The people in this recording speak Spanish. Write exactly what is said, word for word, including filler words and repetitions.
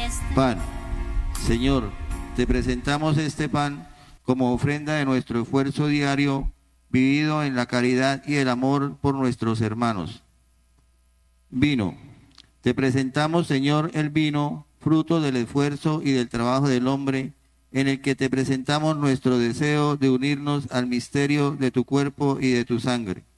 Pan. Señor, te presentamos este pan como ofrenda de nuestro esfuerzo diario, vivido en la caridad y el amor por nuestros hermanos. Vino. Te presentamos, Señor, el vino, fruto del esfuerzo y del trabajo del hombre, en el que te presentamos nuestro deseo de unirnos al misterio de tu cuerpo y de tu sangre.